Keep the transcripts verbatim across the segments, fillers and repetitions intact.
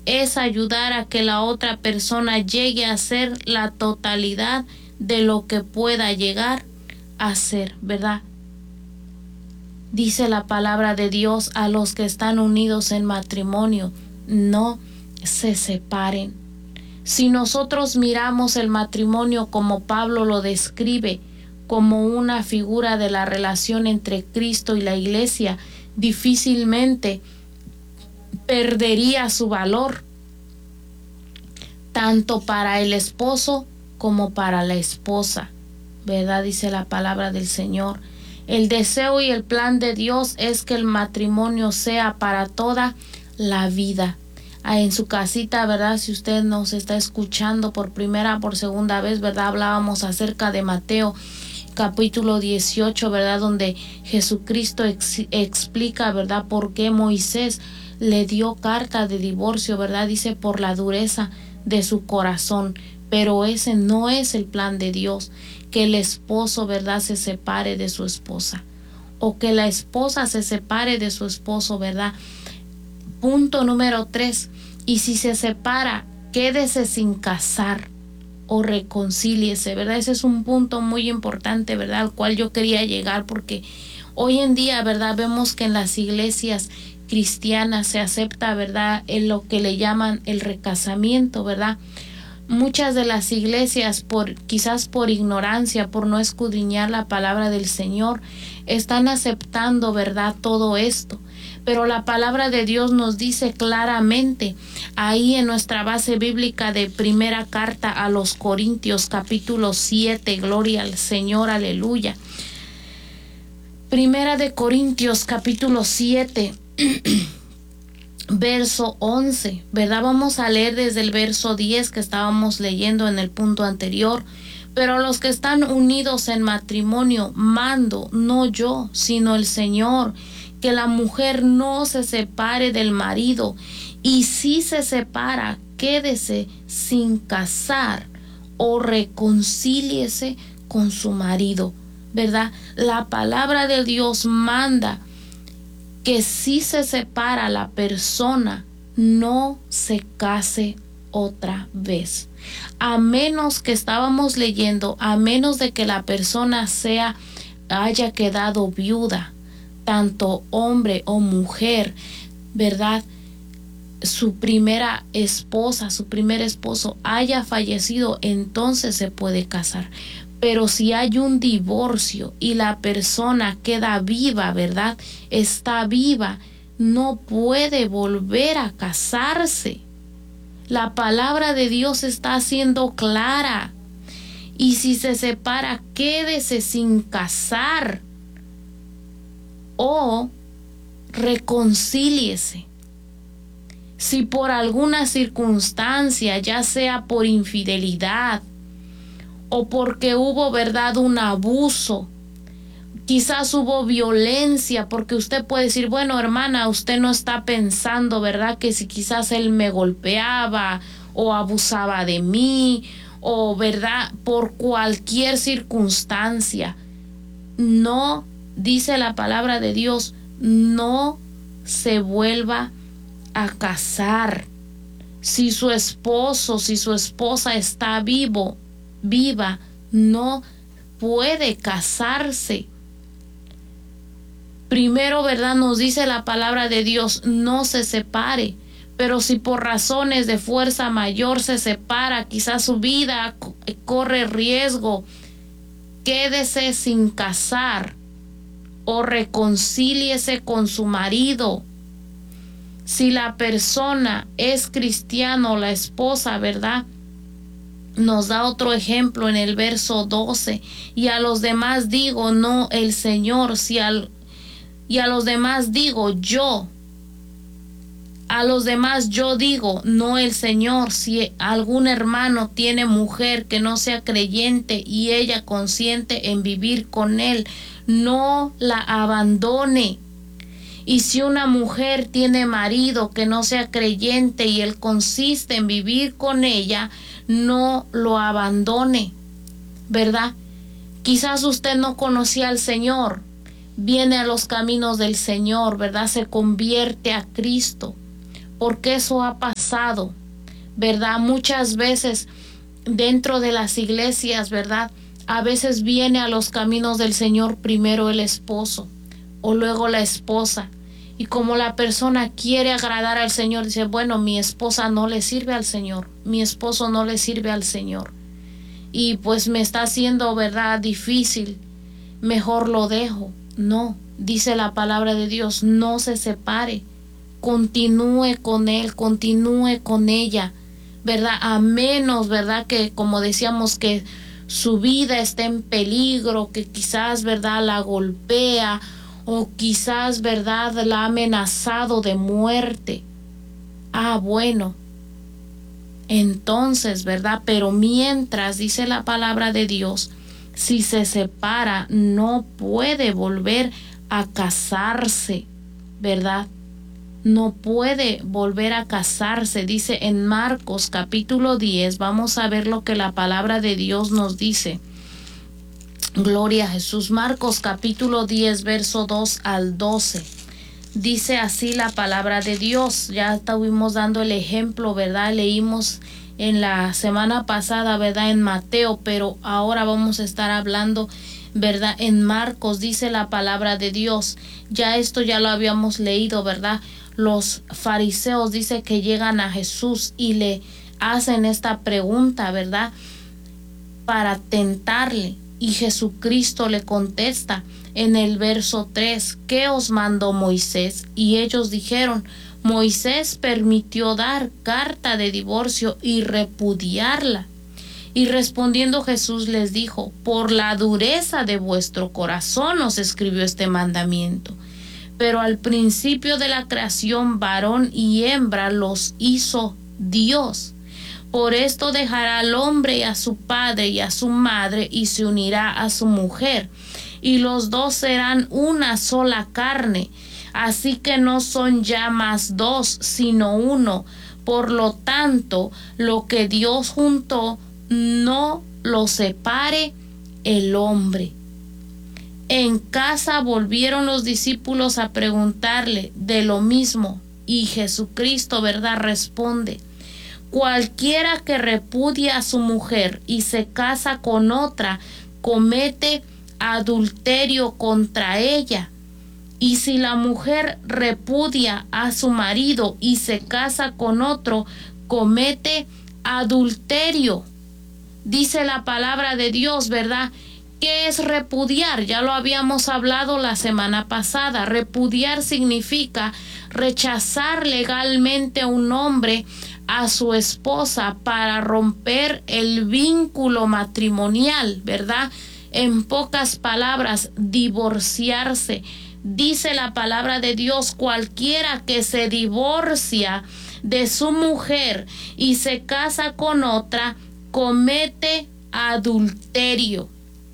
es ayudar a que la otra persona llegue a ser la totalidad de lo que pueda llegar a ser, ¿verdad? Dice la palabra de Dios a los que están unidos en matrimonio, no se separen. Si nosotros miramos el matrimonio como Pablo lo describe, como una figura de la relación entre Cristo y la iglesia, difícilmente perdería su valor, tanto para el esposo como para la esposa, ¿verdad? Dice la palabra del Señor. El deseo y el plan de Dios es que el matrimonio sea para toda la vida. Ah, en su casita, ¿verdad? Si usted nos está escuchando por primera, por segunda vez, ¿verdad? Hablábamos acerca de Mateo capítulo dieciocho, ¿verdad? Donde Jesucristo ex explica, ¿verdad? Por qué Moisés le dio carta de divorcio, ¿verdad? Dice por la dureza de su corazón. Pero ese no es el plan de Dios, que el esposo, ¿verdad?, se separe de su esposa, o que la esposa se separe de su esposo, ¿verdad? Punto número tres. Y si se separa, quédese sin casar o reconcíliese, ¿verdad? Ese es un punto muy importante, ¿verdad?, al cual yo quería llegar, porque hoy en día, ¿verdad?, vemos que en las iglesias cristianas se acepta, ¿verdad?, en lo que le llaman el recasamiento, ¿verdad? Muchas de las iglesias, por quizás por ignorancia, por no escudriñar la palabra del Señor, están aceptando, ¿verdad?, todo esto. Pero la palabra de Dios nos dice claramente, ahí en nuestra base bíblica de primera carta a los Corintios, capítulo siete, gloria al Señor, aleluya. Primera de Corintios, capítulo siete, verso once, ¿verdad? Vamos a leer desde el verso diez que estábamos leyendo en el punto anterior. Pero los que están unidos en matrimonio, mando, no yo, sino el Señor, que la mujer no se separe del marido, y si se separa, quédese sin casar o reconcíliese con su marido, ¿verdad? La palabra de Dios manda que si se separa la persona, no se case otra vez. A menos que estábamos leyendo, a menos de que la persona sea, haya quedado viuda, tanto hombre o mujer, ¿verdad? Su primera esposa, su primer esposo haya fallecido, entonces se puede casar. Pero si hay un divorcio y la persona queda viva, ¿verdad?, está viva, no puede volver a casarse. La palabra de Dios está siendo clara. Y si se separa, quédese sin casar o reconcíliese. Si por alguna circunstancia, ya sea por infidelidad o porque hubo, ¿verdad?, un abuso, quizás hubo violencia, porque usted puede decir, bueno, hermana, usted no está pensando, ¿verdad?, que si quizás él me golpeaba o abusaba de mí, o, ¿verdad?, por cualquier circunstancia. No, dice la palabra de Dios, no se vuelva a casar. Si su esposo, si su esposa está vivo, viva, no puede casarse. Primero, ¿verdad?, nos dice la palabra de Dios, no se separe. Pero si por razones de fuerza mayor se separa, quizás su vida corre riesgo, quédese sin casar o reconcíliese con su marido. Si la persona es cristiana o la esposa, ¿verdad?, nos da otro ejemplo en el verso doce. Y a los demás digo, no el Señor, si al, y a los demás digo, yo. A los demás yo digo, no el Señor, si algún hermano tiene mujer que no sea creyente y ella consiente en vivir con él, no la abandone. Y si una mujer tiene marido que no sea creyente y él consiste en vivir con ella, no lo abandone, ¿verdad? Quizás usted no conocía al Señor, viene a los caminos del Señor, ¿verdad? Se convierte a Cristo, porque eso ha pasado. pasado, ¿verdad? Muchas veces dentro de las iglesias, ¿verdad? A veces viene a los caminos del Señor primero el esposo o luego la esposa. Y como la persona quiere agradar al Señor, dice, bueno, mi esposa no le sirve al Señor, mi esposo no le sirve al Señor. Y pues me está haciendo, ¿verdad?, difícil, mejor lo dejo. No, dice la palabra de Dios, no se separe, continúe con él, continúe con ella, ¿verdad? A menos, ¿verdad?, que como decíamos, que su vida esté en peligro, que quizás, ¿verdad?, la golpea, o quizás, ¿verdad?, la ha amenazado de muerte. Ah, bueno, entonces, ¿verdad? Pero mientras, dice la palabra de Dios, si se separa, no puede volver a casarse, ¿verdad? No puede volver a casarse. Dice en Marcos capítulo diez, vamos a ver lo que la palabra de Dios nos dice. Gloria a Jesús. Marcos capítulo diez, verso dos al doce. Dice así la palabra de Dios. Ya estuvimos dando el ejemplo, ¿verdad? Leímos en la semana pasada, ¿verdad?, en Mateo, pero ahora vamos a estar hablando, ¿verdad?, en Marcos. Dice la palabra de Dios. Ya esto ya lo habíamos leído, ¿verdad? Los fariseos, dice que llegan a Jesús y le hacen esta pregunta, ¿verdad?, para tentarle. Y Jesucristo le contesta en el verso tres, ¿qué os mandó Moisés? Y ellos dijeron, Moisés permitió dar carta de divorcio y repudiarla. Y respondiendo Jesús les dijo, por la dureza de vuestro corazón os escribió este mandamiento. Pero al principio de la creación, varón y hembra los hizo Dios. Por esto dejará al hombre y a su padre y a su madre y se unirá a su mujer, y los dos serán una sola carne. Así que no son ya más dos, sino uno. Por lo tanto, lo que Dios juntó, no lo separe el hombre. En casa volvieron los discípulos a preguntarle de lo mismo, y Jesucristo, ¿verdad?, responde, cualquiera que repudia a su mujer y se casa con otra, comete adulterio contra ella. Y si la mujer repudia a su marido y se casa con otro, comete adulterio. Dice la palabra de Dios, ¿verdad? ¿Qué es repudiar? Ya lo habíamos hablado la semana pasada. Repudiar significa rechazar legalmente a un hombre a su esposa para romper el vínculo matrimonial, ¿verdad? En pocas palabras, divorciarse. Dice la palabra de Dios, cualquiera que se divorcia de su mujer y se casa con otra, comete adulterio.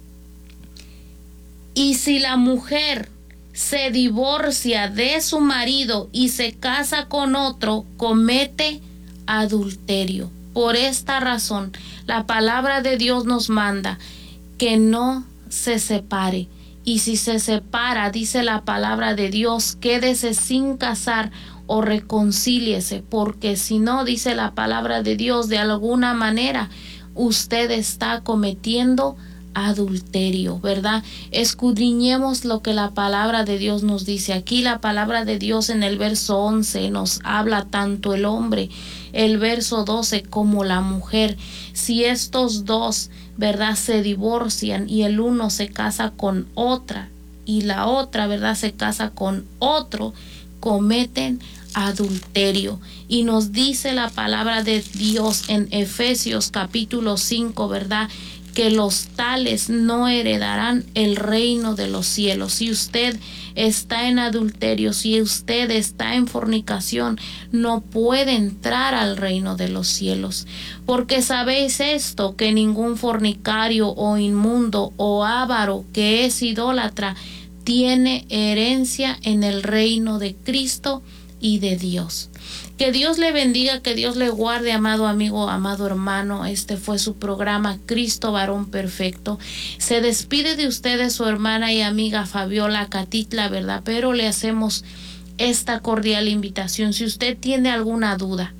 Y si la mujer se divorcia de su marido y se casa con otro, comete adulterio. Por esta razón, la palabra de Dios nos manda que no se separe. Y si se separa, dice la palabra de Dios, quédese sin casar o reconcíliese, porque si no, dice la palabra de Dios, de alguna manera usted está cometiendo adulterio, ¿verdad? Escudriñemos lo que la palabra de Dios nos dice. Aquí la palabra de Dios en el verso once nos habla tanto el hombre, el verso doce como la mujer. Si estos dos, ¿verdad?, se divorcian y el uno se casa con otra y la otra, ¿verdad?, se casa con otro, cometen adulterio. Y nos dice la palabra de Dios en Efesios capítulo cinco, ¿verdad?, que los tales no heredarán el reino de los cielos. Si usted está en adulterio, si usted está en fornicación, no puede entrar al reino de los cielos. Porque sabéis esto, que ningún fornicario o inmundo o avaro que es idólatra tiene herencia en el reino de Cristo y de Dios. Que Dios le bendiga, que Dios le guarde, amado amigo, amado hermano. Este fue su programa Cristo Varón Perfecto. Se despide de ustedes su hermana y amiga Fabiola Catitla, ¿verdad? Pero le hacemos esta cordial invitación. Si usted tiene alguna duda,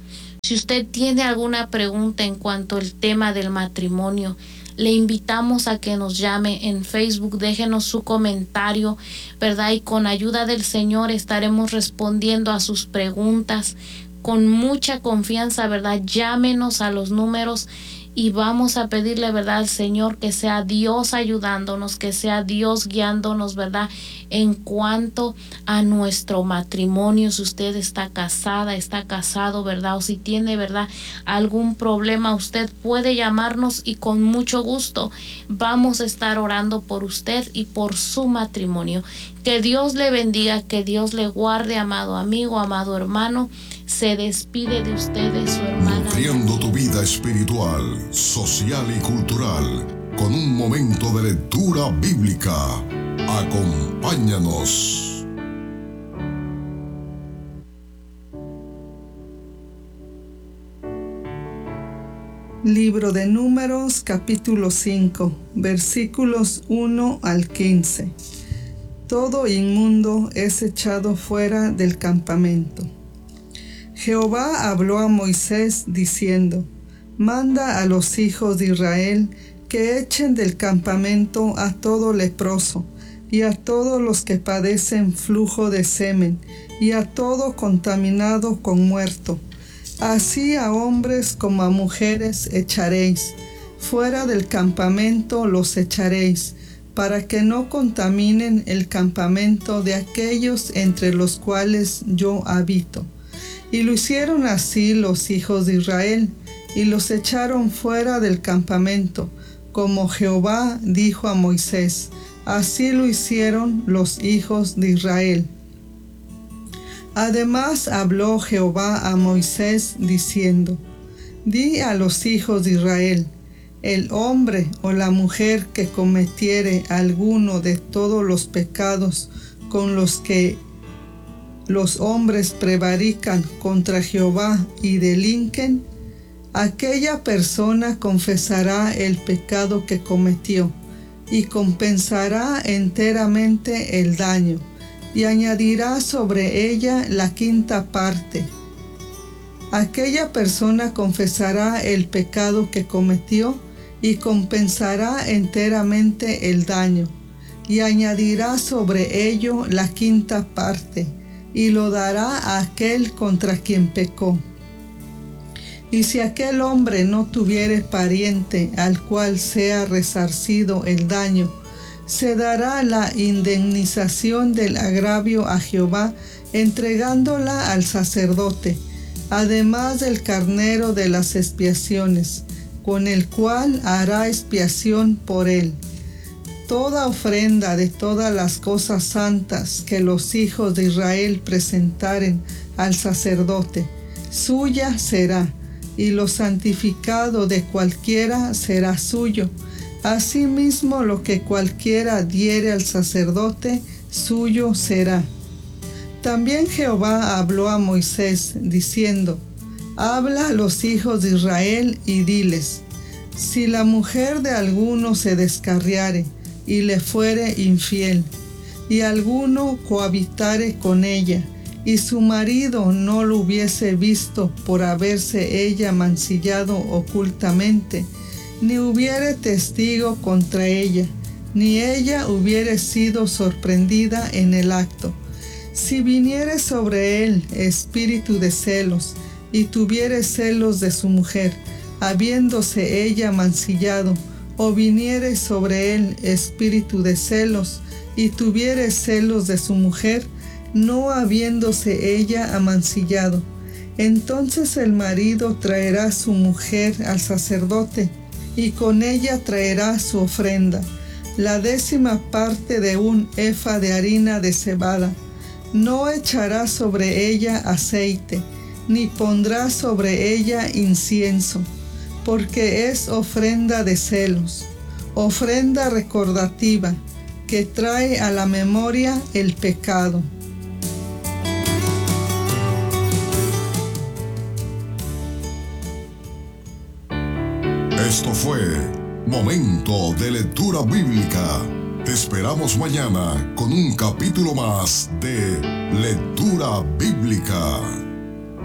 Si usted tiene alguna pregunta en cuanto al tema del matrimonio, le invitamos a que nos llame en Facebook, déjenos su comentario, ¿verdad? Y con ayuda del Señor estaremos respondiendo a sus preguntas con mucha confianza, ¿verdad? Llámenos a los números y vamos a pedirle, ¿verdad?, al Señor que sea Dios ayudándonos, que sea Dios guiándonos, ¿verdad?, en cuanto a nuestro matrimonio. Si usted está casada, está casado, ¿verdad?, o si tiene, ¿verdad?, algún problema, usted puede llamarnos y con mucho gusto vamos a estar orando por usted y por su matrimonio. Que Dios le bendiga, que Dios le guarde, amado amigo, amado hermano. Se despide de ustedes su hermana. Nutriendo tu vida espiritual, social y cultural con un momento de lectura bíblica. Acompáñanos. Libro de Números, capítulo cinco, versículos uno al quince. Todo inmundo es echado fuera del campamento. Jehová habló a Moisés diciendo: Manda a los hijos de Israel que echen del campamento a todo leproso, y a todos los que padecen flujo de semen, y a todo contaminado con muerto. Así a hombres como a mujeres echaréis, fuera del campamento los echaréis, para que no contaminen el campamento de aquellos entre los cuales yo habito. Y lo hicieron así los hijos de Israel, y los echaron fuera del campamento, como Jehová dijo a Moisés. Así lo hicieron los hijos de Israel. Además habló Jehová a Moisés diciendo: Di a los hijos de Israel: el hombre o la mujer que cometiere alguno de todos los pecados con los que los hombres prevarican contra Jehová y delinquen, aquella persona confesará el pecado que cometió y compensará enteramente el daño, y añadirá sobre ella la quinta parte. Aquella persona confesará el pecado que cometió y compensará enteramente el daño, y añadirá sobre ello la quinta parte, y lo dará a aquel contra quien pecó. Y si aquel hombre no tuviere pariente al cual sea resarcido el daño, se dará la indemnización del agravio a Jehová, entregándola al sacerdote, además del carnero de las expiaciones, con el cual hará expiación por él. Toda ofrenda de todas las cosas santas que los hijos de Israel presentaren al sacerdote, suya será, y lo santificado de cualquiera será suyo. Asimismo, lo que cualquiera diere al sacerdote, suyo será. También Jehová habló a Moisés, diciendo: Habla a los hijos de Israel y diles: Si la mujer de alguno se descarriare y le fuere infiel, y alguno cohabitare con ella, y su marido no lo hubiese visto por haberse ella mancillado ocultamente, ni hubiere testigo contra ella, ni ella hubiere sido sorprendida en el acto, si viniere sobre él espíritu de celos, y tuviere celos de su mujer, habiéndose ella mancillado, o viniere sobre él espíritu de celos, y tuviere celos de su mujer, no habiéndose ella amancillado, entonces el marido traerá su mujer al sacerdote, y con ella traerá su ofrenda, la décima parte de un efa de harina de cebada. No echará sobre ella aceite, ni pondrá sobre ella incienso, porque es ofrenda de celos, ofrenda recordativa, que trae a la memoria el pecado. Esto fue Momento de Lectura Bíblica. Te esperamos mañana con un capítulo más de Lectura Bíblica.